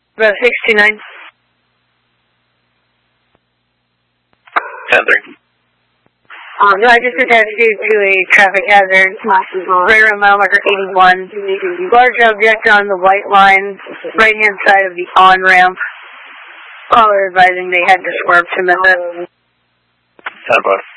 About 69. 10-3. No, I just attached you to a traffic hazard right around mile marker 81. Large object on the white line, right-hand side of the on-ramp. Caller advising they had to swerve to miss it. 10-5.